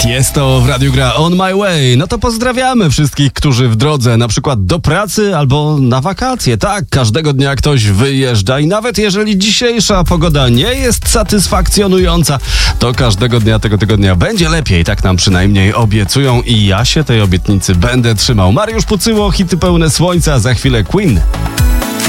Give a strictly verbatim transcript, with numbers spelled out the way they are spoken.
Jest to w Radiu Gra On My Way. No to pozdrawiamy wszystkich, którzy w drodze, na przykład do pracy albo na wakacje. Tak, każdego dnia ktoś wyjeżdża i nawet jeżeli dzisiejsza pogoda nie jest satysfakcjonująca, to każdego dnia tego tygodnia będzie lepiej. Tak nam przynajmniej obiecują i ja się tej obietnicy będę trzymał. Mariusz Pucyło, hity pełne słońca, za chwilę Queen.